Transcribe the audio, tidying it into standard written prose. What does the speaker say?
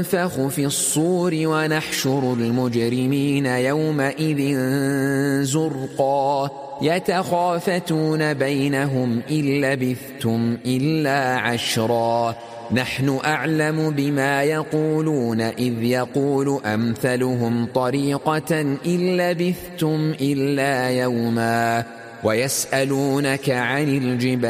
ينفخ في الصور ونحشر المجرمين يومئذ زرقا يتخافتون بينهم إن لبثتم إلا عشرا نحن أعلم بما يقولون إذ يقول أمثلهم طريقة إن لبثتم إلا يوما ويسألونك عن الجبال